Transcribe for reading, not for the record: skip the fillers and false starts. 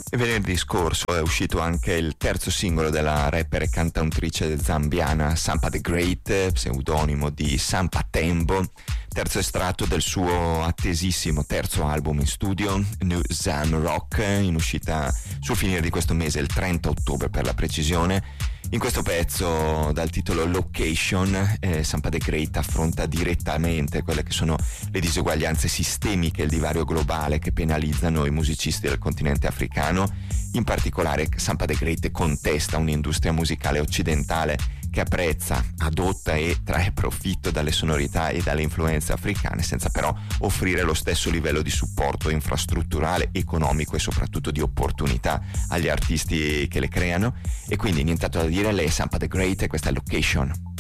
E venerdì scorso è uscito anche il terzo singolo della rapper e cantautrice zambiana Sampa the Great, pseudonimo di Sampa Tembo, terzo estratto del suo attesissimo terzo album in studio, New Zam Rock, in uscita sul finire di questo mese, il 30 ottobre per la precisione. In questo pezzo dal titolo Location, Sampa the Great affronta direttamente quelle che sono le diseguaglianze sistemiche e il divario globale che penalizzano i musicisti del continente africano. In particolare Sampa the Great contesta un'industria musicale occidentale che apprezza, adotta e trae profitto dalle sonorità e dalle influenze africane, senza però offrire lo stesso livello di supporto infrastrutturale, economico e soprattutto di opportunità agli artisti che le creano. E quindi nient'altro da dire, lei è Sampa the Great e questa è Location.